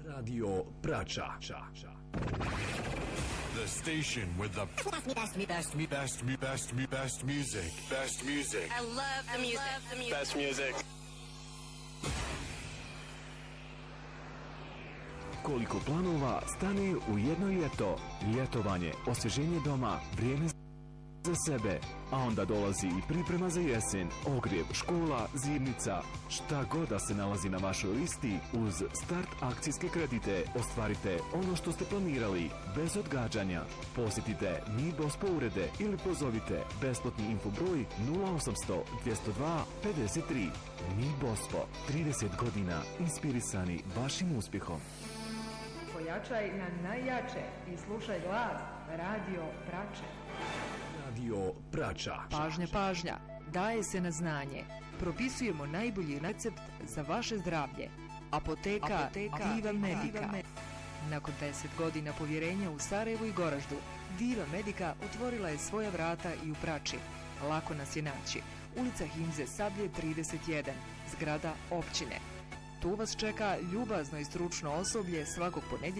Radio Prača. The station with the best music. I love the music. Best music. Koliko planova stane u jedno ljeto. Ljetovanje, osvježenje doma, vrijeme za sebe. A onda dolazi i priprema za jesen, ogrjev, škola, zimnica. Šta god da se nalazi na vašoj listi, uz start akcijske kredite ostvarite ono što ste planirali, bez odgađanja. Posjetite Mi Bospo urede ili pozovite besplatni infobroj 0800 202 53. Mi Bospo, 30 godina inspirisani vašim uspjehom. Pojačaj na najjače i slušaj glas Radio Prače. Radio Prača. Pažnja, pažnja. Daje se na znanje. Propisujemo najbolji recept za vaše zdravlje. Apoteka Diva Medica. Nakon 10 godina povjerenja u Sarajevu i Goraždu, Diva Medica otvorila je svoja vrata i u Prači. Lako nas je naći. Ulica Himze Sablje 31, zgrada općine. Tu vas čeka ljubazno i stručno osoblje svakog ponedjeljka